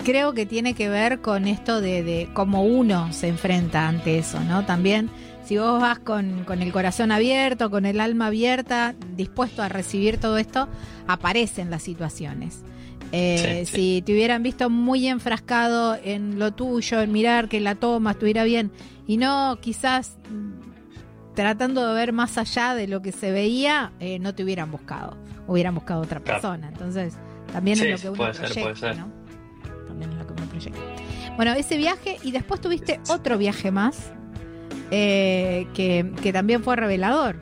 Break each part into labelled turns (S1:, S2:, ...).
S1: creo que tiene que ver con esto de cómo uno se enfrenta ante eso, ¿no? También, si vos vas con el corazón abierto, con el alma abierta, dispuesto a recibir todo esto, aparecen las situaciones.
S2: Sí, sí.
S1: Si te hubieran visto muy enfrascado en lo tuyo, en mirar que la toma estuviera bien, y no quizás tratando de ver más allá de lo que se veía, no te hubieran buscado otra
S2: Claro.
S1: persona. Entonces, también
S2: Sí,
S1: es lo que uno
S2: puede ser,
S1: proyecta,
S2: puede ser.
S1: ¿no? También es lo que uno proyecta. Bueno, ese viaje, y después tuviste otro viaje más, que también fue revelador.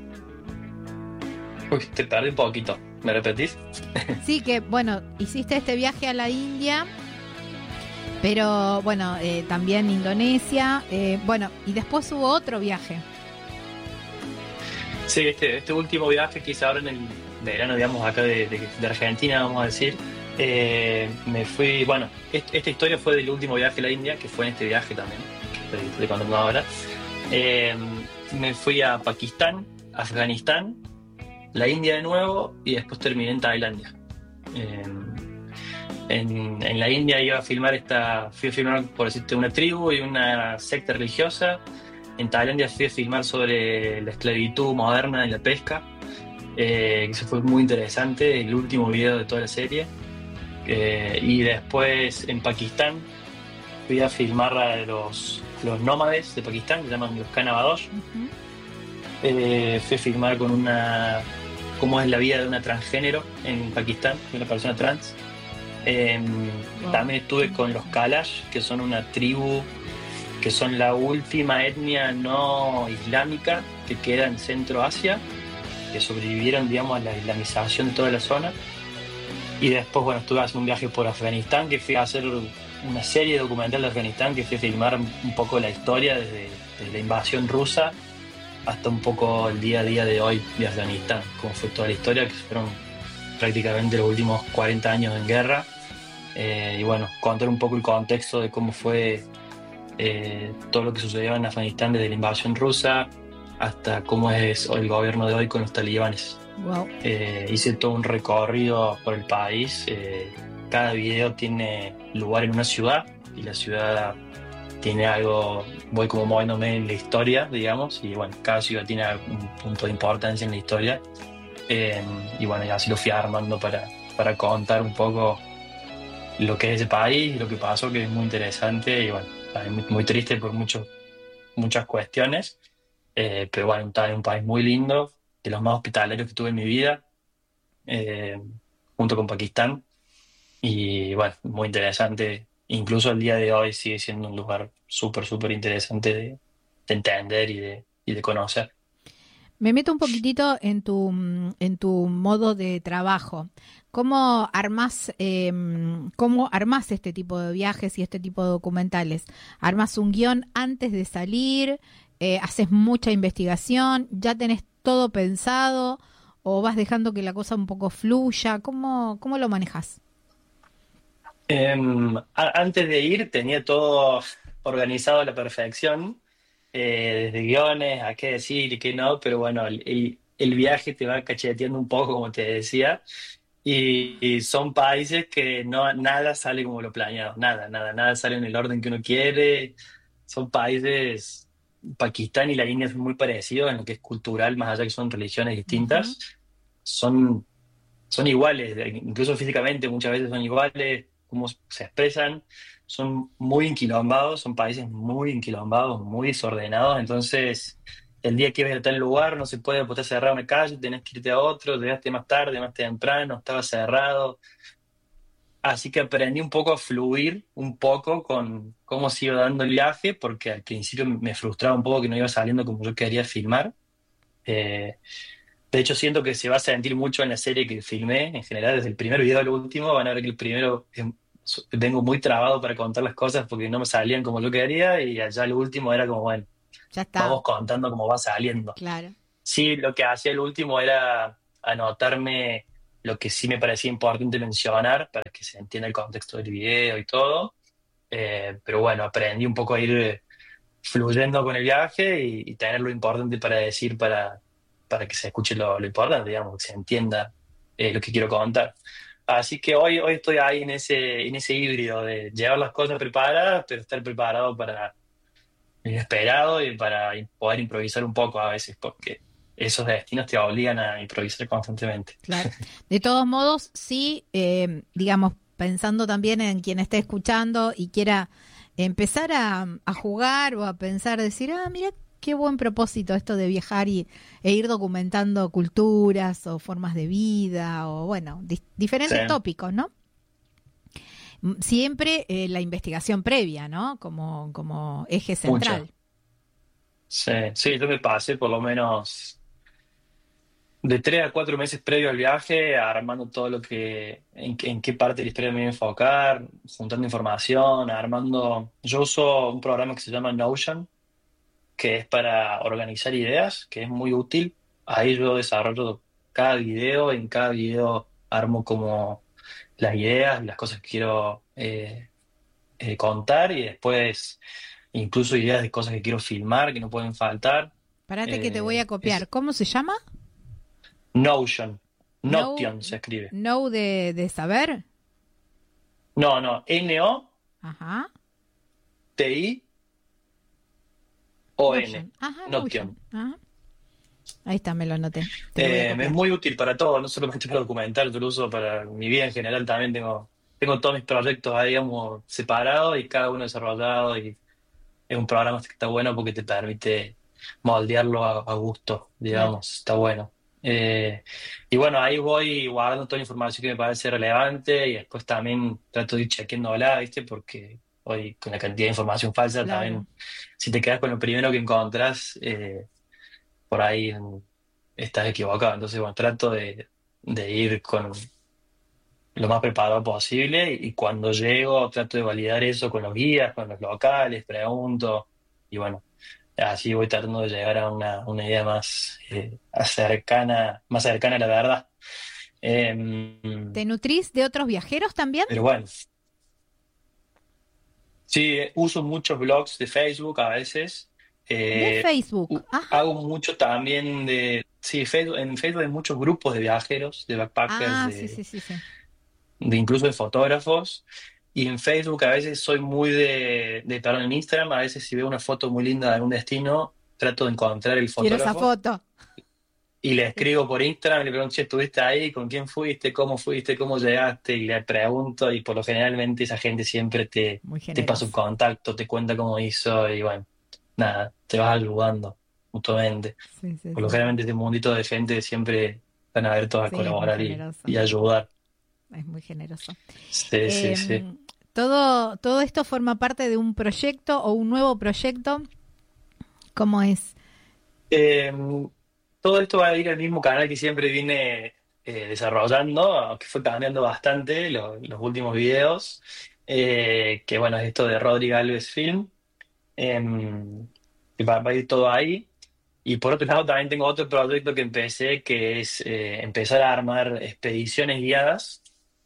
S2: Uy, te perdí un poquito. ¿Me repetís?
S1: Sí, que bueno, hiciste este viaje a la India, pero bueno, también Indonesia, bueno, y después hubo otro viaje.
S2: Sí, este último viaje que hice ahora en el verano, digamos, acá de Argentina, vamos a decir, me fui, bueno, esta historia fue del último viaje a la India, que fue en este viaje también, que estoy contando ahora. Me fui a Pakistán, Afganistán, la India de nuevo y después terminé en Tailandia. En la India iba a filmar fui a filmar, por decirte, una tribu y una secta religiosa. En Tailandia fui a filmar sobre la esclavitud moderna en la pesca. Eso fue muy interesante, el último video de toda la serie. Y después en Pakistán fui a filmar a los nómades de Pakistán, que se llaman los Kanabadosh.
S1: Uh-huh.
S2: Fui a filmar cómo es la vida de una transgénero en Pakistán, de una persona trans.
S1: Wow.
S2: También estuve con los Kalash, que son una tribu, que son la última etnia no islámica que queda en Centro Asia, que sobrevivieron, digamos, a la islamización de toda la zona. Y después, bueno, estuve haciendo un viaje por Afganistán, que fui a hacer una serie documental de Afganistán, que fui a filmar un poco la historia desde la invasión rusa hasta un poco el día a día de hoy de Afganistán, cómo fue toda la historia, que fueron prácticamente los últimos 40 años en guerra. Y bueno, contar un poco el contexto de cómo fue todo lo que sucedió en Afganistán desde la invasión rusa hasta cómo es el gobierno de hoy con los talibanes.
S1: Wow.
S2: Hice todo un recorrido por el país. Cada video tiene lugar en una ciudad y la ciudad tiene algo, voy como moviéndome en la historia, digamos, y bueno, cada ciudad tiene un punto de importancia en la historia. Y bueno, y así lo fui armando para contar un poco lo que es ese país, lo que pasó, que es muy interesante y bueno, muy, muy triste por muchas cuestiones, pero bueno, está en un país muy lindo, de los más hospitalarios que tuve en mi vida, eh, junto con Pakistán, y bueno, muy interesante. Incluso el día de hoy sigue siendo un lugar súper, súper interesante de entender y de conocer.
S1: Me meto un poquitito en tu modo de trabajo. ¿Cómo armás este tipo de viajes y este tipo de documentales? ¿Armás un guión antes de salir? ¿Haces mucha investigación? ¿Ya tenés todo pensado? ¿O vas dejando que la cosa un poco fluya? ¿Cómo lo manejas?
S2: Antes de ir tenía todo organizado a la perfección, desde guiones, a qué decir y qué no, pero bueno, el viaje te va cacheteando un poco, como te decía, y son países que no, nada sale como lo planeado, nada sale en el orden que uno quiere. Son países, Pakistán y la India son muy parecidos en lo que es cultural, más allá que son religiones
S1: Ujú.
S2: distintas, son son iguales, incluso físicamente muchas veces son iguales, cómo se expresan, son muy enquilombados, son países muy enquilombados, muy desordenados, entonces el día que ibas a tal lugar no se puede, porque está cerrado una calle, tenés que irte a otro, llegaste más tarde, más temprano, estaba cerrado, así que aprendí un poco a fluir un poco con cómo se iba dando el viaje, porque al principio me frustraba un poco que no iba saliendo como yo quería filmar. Eh, de hecho, siento que se va a sentir mucho en la serie que filmé, en general, desde el primer video al último. Van a ver que el primero vengo muy trabado para contar las cosas porque no me salían como yo quería, y allá el último era como, bueno,
S1: Ya está,
S2: vamos contando cómo va saliendo.
S1: claro.
S2: Sí, lo que hacía el último era anotarme lo que sí me parecía importante mencionar para que se entienda el contexto del video y todo. Pero bueno, aprendí un poco a ir fluyendo con el viaje y tener lo importante para decir para que se escuche lo importante, digamos, que se entienda lo que quiero contar. Así que hoy estoy ahí en ese híbrido de llevar las cosas preparadas, pero estar preparado para lo inesperado y para poder improvisar un poco a veces, porque esos destinos te obligan a improvisar constantemente.
S1: Claro. De todos modos, sí, digamos, pensando también en quien esté escuchando y quiera empezar a jugar o a pensar, decir, ah, mira qué buen propósito esto de viajar e ir documentando culturas o formas de vida o, bueno,
S2: Sí,
S1: diferentes tópicos, ¿no? Siempre la investigación previa, ¿no? Como eje
S2: mucho.
S1: central.
S2: Sí, sí, yo me pasé por lo menos de 3 a 4 meses previo al viaje, armando todo lo en qué parte de la historia me voy a enfocar, juntando información, armando. Yo uso un programa que se llama Notion, que es para organizar ideas, que es muy útil. Ahí yo desarrollo cada video, en cada video armo como las ideas, las cosas que quiero contar y después incluso ideas de cosas que quiero filmar, que no pueden faltar.
S1: Parate que te voy a
S2: Es
S1: copiar. ¿Cómo se llama?
S2: Notion,
S1: No,
S2: Notion se escribe.
S1: no de saber.
S2: No, no, Notion,
S1: Ajá. Notion. Ajá, Notion.
S2: Notion.
S1: Ajá. Ahí está, me lo anoté. Te lo voy a
S2: Es
S1: copiar.
S2: muy útil para todo, no solamente para documentar, yo lo uso para mi vida en general también. Tengo todos mis proyectos ahí, digamos, separados y cada uno desarrollado. Y es un programa que está bueno porque te permite moldearlo a gusto,
S1: Claro.
S2: digamos, está bueno. Y bueno, ahí voy guardando toda la información que me parece relevante y después también trato de ir chequeándola, ¿viste? Porque hoy con la cantidad de información falsa
S1: Claro.
S2: también, si te quedas con lo primero que encontrás, por ahí estás equivocado. Entonces, bueno, trato de ir con lo más preparado posible y cuando llego trato de validar eso con los guías, con los locales, pregunto y bueno, así voy tratando de llegar a una idea más cercana a la verdad.
S1: ¿Te nutrís de otros viajeros también?
S2: Pero bueno, sí, uso muchos blogs de Facebook a veces.
S1: De
S2: Eh,
S1: Facebook. Ajá.
S2: Hago mucho también sí, Facebook, en Facebook hay muchos grupos de viajeros, de backpackers,
S1: Ah, sí, sí, sí, sí.
S2: de incluso de fotógrafos. Y en Facebook a veces soy muy perdón, en Instagram a veces si veo una foto muy linda de algún destino, trato de encontrar el
S1: Quiero esa
S2: fotógrafo
S1: foto.
S2: y le
S1: Es
S2: escribo por Instagram y le pregunto, "Che, ¿estuviste ahí? ¿Con quién fuiste? ¿Cómo llegaste?" Y le pregunto y por lo generalmente esa gente siempre
S1: muy
S2: te pasa un
S1: generoso.
S2: contacto, te cuenta cómo hizo y bueno, nada, te vas ayudando mutuamente.
S1: Sí, sí,
S2: Por lo
S1: sí, sí.
S2: generalmente este mundito de gente siempre van a ver todos a
S1: Sí, es muy
S2: colaborar
S1: generoso.
S2: y ayudar.
S1: Es muy generoso.
S2: Sí, sí, sí.
S1: Todo esto forma parte de un proyecto o un nuevo proyecto. ¿Cómo es?
S2: Eh, Todo esto va a ir al mismo canal que siempre vine desarrollando, aunque fue cambiando bastante los últimos videos, que bueno, es esto de Rodrigo Alves Film, eh, que va a ir todo ahí. Y por otro lado también tengo otro proyecto que empecé, que es empezar a armar expediciones guiadas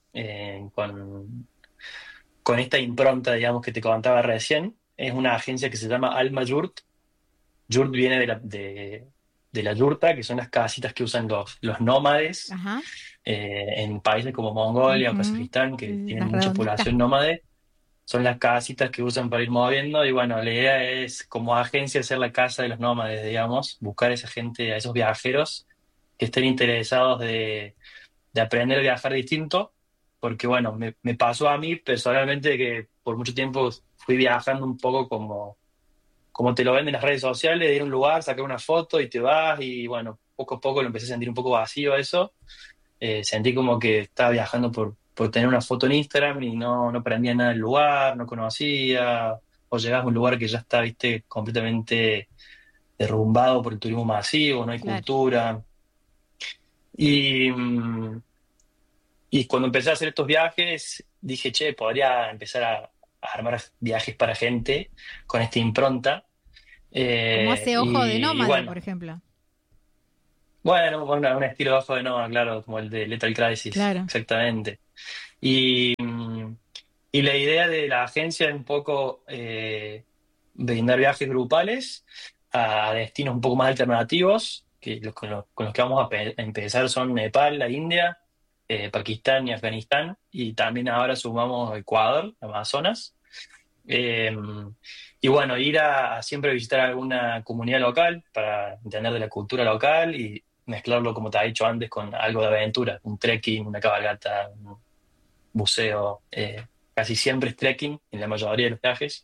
S2: con esta impronta, digamos, que te contaba recién. Es una agencia que se llama Alma Yurt. Yurt viene de la yurta, que son las casitas que usan los nómades
S1: Ajá.
S2: en países como Mongolia o
S1: Ujú.
S2: Kazajistán,
S1: Sí,
S2: que
S1: sí,
S2: tienen
S1: las
S2: mucha
S1: redonditas.
S2: población nómade. Son las casitas que usan para ir moviendo y bueno, la idea es como agencia ser la casa de los nómades, digamos, buscar a esa gente, a esos viajeros que estén interesados de aprender a viajar distinto, porque bueno, me pasó a mí personalmente que por mucho tiempo fui viajando un poco como te lo venden las redes sociales, de ir a un lugar, sacar una foto y te vas y bueno, poco a poco lo empecé a sentir un poco vacío eso. Sentí como que estaba viajando por tener una foto en Instagram y no aprendía nada del lugar, no conocía, o llegabas a un lugar que ya está, viste, completamente derrumbado por el turismo masivo, no hay
S1: Claro.
S2: cultura. Y, y cuando empecé a hacer estos viajes, dije, che, podría empezar a armar viajes para gente con esta impronta.
S1: Como hace Ojo de
S2: Y
S1: Nómade, por
S2: bueno,
S1: ejemplo.
S2: bueno, un estilo bajo de Nova, claro, como el de Lethal Crisis,
S1: Claro.
S2: exactamente. Y, y la idea de la agencia es un poco brindar viajes grupales a destinos un poco más alternativos, que con los que vamos a empezar son Nepal, la India, Pakistán y Afganistán, y también ahora sumamos Ecuador, Amazonas. Eh, y bueno, ir a siempre visitar alguna comunidad local para entender de la cultura local y mezclarlo, como te he dicho antes, con algo de aventura, un trekking, una cabalgata, un buceo. Casi siempre es trekking en la mayoría de los viajes,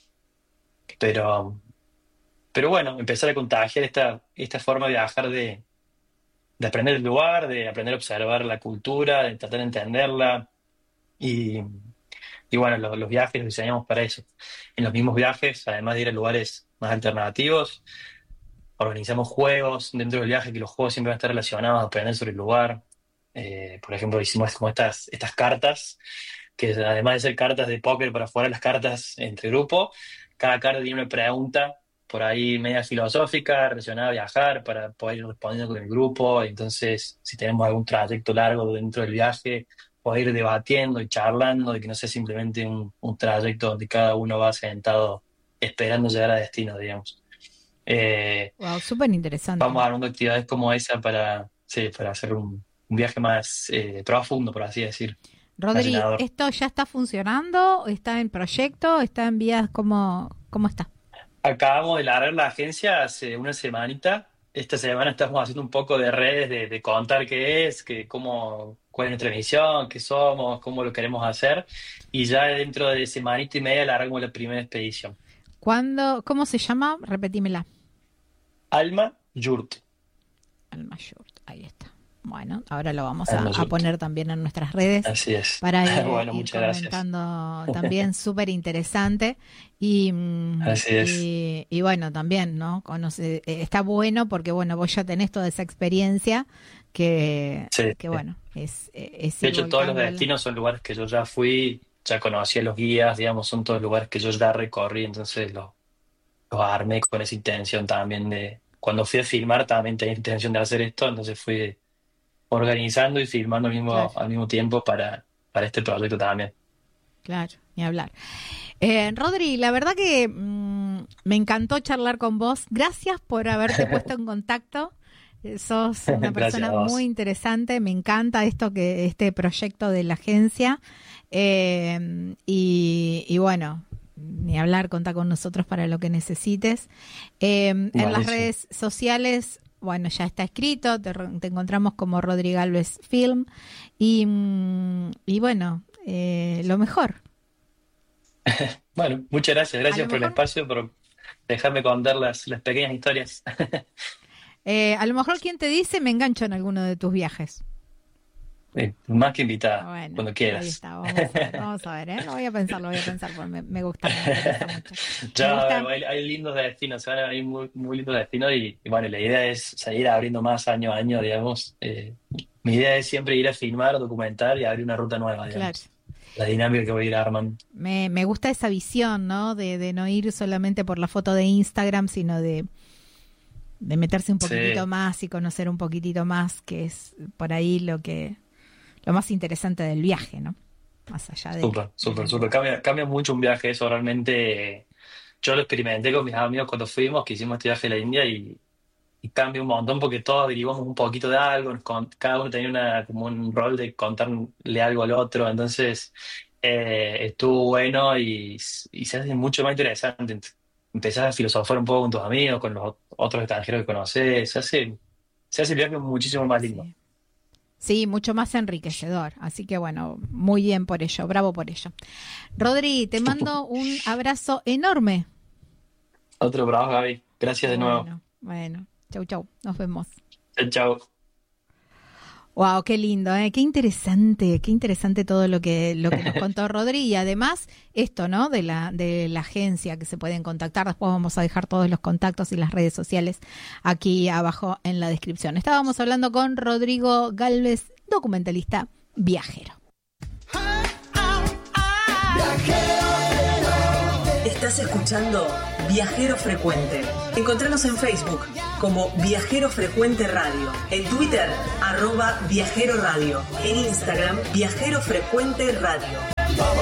S2: pero, pero bueno, empezar a contagiar esta forma de viajar, de aprender el lugar, de aprender a observar la cultura, de tratar de entenderla. Y, y bueno, los viajes los diseñamos para eso. En los mismos viajes, además de ir a lugares más alternativos, organizamos juegos dentro del viaje, que los juegos siempre van a estar relacionados a aprender sobre el lugar. Por ejemplo, hicimos como estas cartas, que además de ser cartas de póker para jugar a las cartas entre grupo, cada carta tiene una pregunta por ahí media filosófica relacionada a viajar para poder ir respondiendo con el grupo. Entonces, si tenemos algún trayecto largo dentro del viaje, poder ir debatiendo y charlando, y que no sea simplemente un trayecto donde cada uno va sentado esperando llegar a destino, digamos.
S1: Wow, súper interesante.
S2: Vamos armando actividades como esa para hacer un viaje más profundo, por así decir.
S1: Rodri, ¿esto ya está funcionando? ¿Está en proyecto? ¿Está en vías? ¿Cómo está?
S2: Acabamos de largar la agencia hace una semanita. Esta semana estamos haciendo un poco de redes, de contar qué es, cuál es nuestra misión, qué somos, cómo lo queremos hacer. Y ya dentro de semanita y media largamos la primera expedición.
S1: ¿Cómo se llama? Repetímela.
S2: Alma Yurt.
S1: Alma Yurt, ahí está. Bueno, ahora lo vamos a poner también en nuestras redes.
S2: Así es.
S1: Para ir,
S2: bueno,
S1: ir
S2: muchas
S1: comentando gracias. También súper interesante.
S2: Así es.
S1: Y bueno, también, ¿no? Está bueno porque, bueno, vos ya tenés toda esa experiencia que bueno, es
S2: de hecho, todos los destinos son lugares que yo ya fui, ya conocí a los guías, digamos, son todos lugares que yo ya recorrí, entonces los armé con esa intención también de... Cuando fui a filmar también tenía intención de hacer esto, entonces fui organizando y filmando al mismo tiempo para este proyecto también.
S1: Claro, ni hablar. Rodri, la verdad que me encantó charlar con vos. Gracias por haberte puesto en contacto. Sos una persona muy interesante. Me encanta este proyecto de la agencia. Y bueno, ni hablar, contá con nosotros para lo que necesites. En las redes sociales... Bueno, ya está escrito, te encontramos como Rodri Galvez Film y bueno, lo mejor.
S2: Bueno, muchas gracias por el espacio, por dejarme contar las pequeñas historias.
S1: A lo mejor, ¿quién te dice? Me engancho en alguno de tus viajes.
S2: Más que invitada,
S1: bueno,
S2: cuando quieras.
S1: Ahí está, vamos a ver, ¿eh? Lo voy a pensar, porque me gusta mucho.
S2: Ya, hay lindos destinos, hay muy, muy lindos destinos y bueno, la idea es seguir abriendo más año a año, digamos. Mi idea es siempre ir a filmar, documentar y abrir una ruta nueva, digamos. Claro. La dinámica que voy a ir armando.
S1: Me gusta esa visión, ¿no? De no ir solamente por la foto de Instagram, sino de meterse un poquitito más y conocer un poquitito más, que es por ahí lo más interesante del viaje, ¿no? Más allá de...
S2: Súper. Cambia mucho un viaje, eso realmente. Yo lo experimenté con mis amigos cuando fuimos, que hicimos este viaje a la India y cambia un montón porque todos derivamos un poquito de algo, cada uno tenía como un rol de contarle algo al otro, entonces estuvo bueno y se hace mucho más interesante. Empezás a filosofar un poco con tus amigos, con los otros extranjeros que conoces, se hace el viaje muchísimo más lindo.
S1: Sí, mucho más enriquecedor. Así que bueno, muy bien por ello, bravo por ello. Rodri, te mando un abrazo enorme.
S2: Otro bravo, Gaby. Gracias de nuevo.
S1: Bueno, chau. Nos vemos.
S2: Chau.
S1: Wow, qué lindo, qué interesante todo lo que nos contó Rodri, y además esto, ¿no? De la agencia que se pueden contactar. Después vamos a dejar todos los contactos y las redes sociales aquí abajo en la descripción. Estábamos hablando con Rodrigo Galvez, documentalista viajero.
S3: Estás escuchando Viajero Frecuente. Encontranos en Facebook como Viajero Frecuente Radio, en Twitter @Viajero Radio, en Instagram Viajero Frecuente Radio.